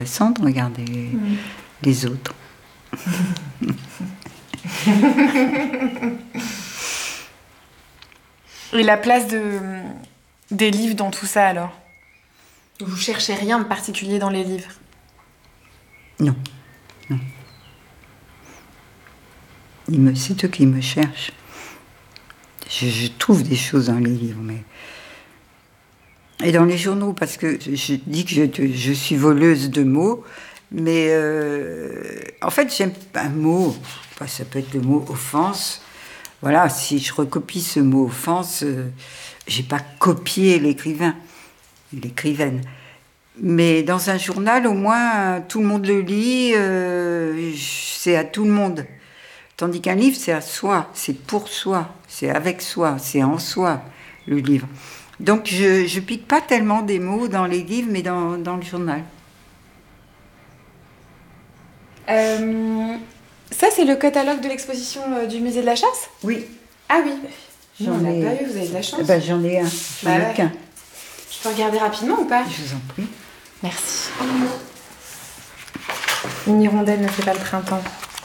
Intéressant de regarder les autres. Et la place des livres dans tout ça, alors? Vous cherchez rien de particulier dans les livres? Non. C'est eux qui me cherchent. Je trouve des choses dans les livres, mais... Et dans les journaux, parce que je dis que je suis voleuse de mots, mais en fait, j'aime un mot, ça peut être le mot offense. Voilà, si je recopie ce mot offense, j'ai pas copié l'écrivaine. Mais dans un journal, au moins, tout le monde le lit, c'est à tout le monde. Tandis qu'un livre, c'est à soi, c'est pour soi, c'est avec soi, c'est en soi, le livre. Donc je pique pas tellement des mots dans les livres, mais dans le journal. Ça, c'est le catalogue de l'exposition du musée de la Chasse? Oui. Ah oui. J'en ai pas eu, vous avez de la chance. J'en ai un, j'en ai qu'un. Je peux regarder rapidement ou pas? Je vous en prie. Merci. Une hirondelle ne fait pas le printemps.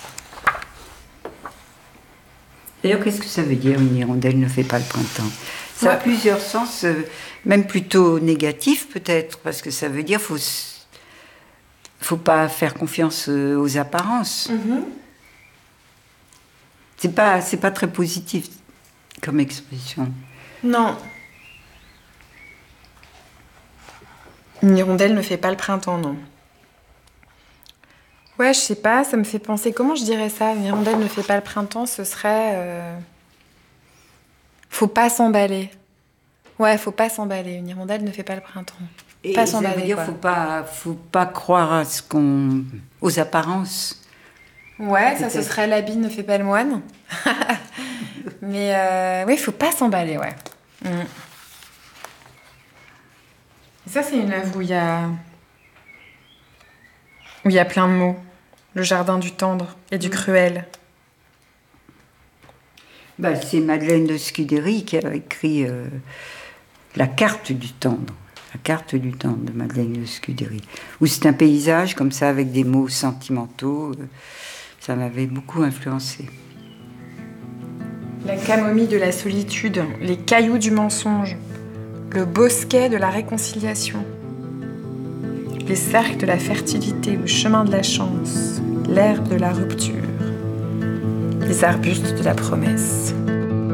D'ailleurs, qu'est-ce que ça veut dire, une hirondelle ne fait pas le printemps? Ça a plusieurs sens, même plutôt négatifs peut-être, parce que ça veut dire faut pas faire confiance aux apparences. C'est pas très positif comme expression. Non. Une hirondelle ne fait pas le printemps, non. Ouais, je sais pas, ça me fait penser... Comment je dirais ça? Une hirondelle ne fait pas le printemps, ce serait... Faut pas s'emballer. Ouais, faut pas s'emballer. Une hirondelle ne fait pas le printemps. Et pas ça veut dire faut pas croire à aux apparences. Ouais, peut-être. Ça ce serait l'habit ne fait pas le moine. Mais oui, faut pas s'emballer, ouais. Et ça, c'est une œuvre où il y a plein de mots. Le jardin du tendre et du cruel. C'est Madeleine de Scudéry qui a écrit La carte du tendre. La carte du tendre de Madeleine de Scudéry. Où c'est un paysage comme ça avec des mots sentimentaux. Ça m'avait beaucoup influencé. La camomille de la solitude, les cailloux du mensonge, le bosquet de la réconciliation, les cercles de la fertilité, le chemin de la chance, l'herbe de la rupture, les arbustes de la promesse.